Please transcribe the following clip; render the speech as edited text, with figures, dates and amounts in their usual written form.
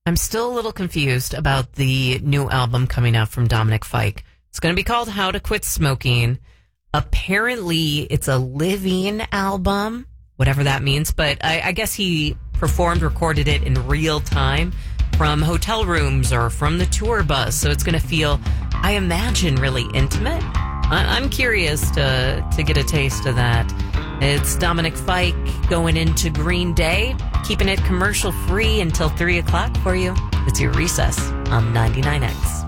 I'm still a little confused about the new album coming out from Dominic Fike. It's going to be called How to Quit Smoking. Apparently, it's a living album, whatever that means. But I guess he recorded it in real time from hotel rooms or from the tour bus. So it's going to feel, I imagine, really intimate. I'm curious to get a taste of that. It's Dominic Fike going into Green Day, keeping it commercial free until 3 o'clock for you. It's your Recess on 99X.